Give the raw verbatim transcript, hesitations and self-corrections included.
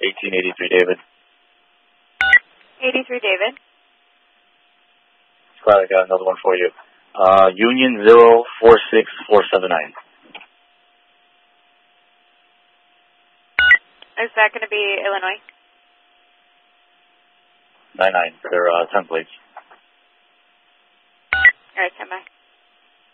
eighteen eighty-three, David. eighty-three, David. Glad I got another one for you. Uh, Union zero four six four seven nine. Is that going to be Illinois? nine nine. They're uh, ten plates.